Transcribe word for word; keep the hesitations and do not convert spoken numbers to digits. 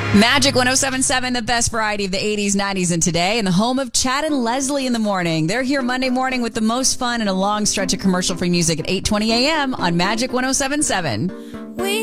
Magic one oh seven point seven, the best variety of the eighties, nineties, and today, and the home of Chad and Leslie in the morning. They're here Monday morning with the most fun and a long stretch of commercial-free music at eight twenty a.m. on Magic one oh seven point seven.